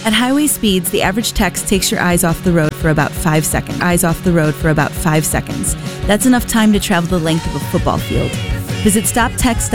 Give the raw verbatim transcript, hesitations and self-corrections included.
At highway speeds, the average text takes your eyes off the road for about five seconds. Eyes off the road for about five seconds. That's enough time to travel the length of a football field. Visit stop text